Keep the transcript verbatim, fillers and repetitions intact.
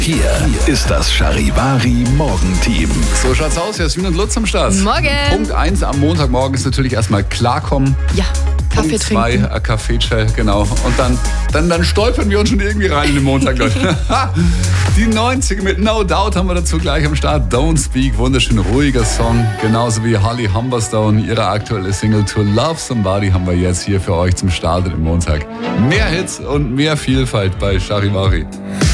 Hier ist das Charivari Morgenteam. So schaut's aus, Jasmin und Lutz am Start. Morgen. Punkt eins am Montagmorgen ist natürlich erstmal klarkommen. Ja, Kaffee Punkt trinken. zwei, ein Kaffee-Chai, genau. Und dann, dann, dann stolpern wir uns schon irgendwie rein in den Montag, Leute. Die neunziger mit No Doubt haben wir dazu gleich am Start. Don't Speak, wunderschön ruhiger Song. Genauso wie Holly Humberstone, ihre aktuelle Single To Love Somebody haben wir jetzt hier für euch zum Start im Montag. Mehr Hits und mehr Vielfalt bei Charivari.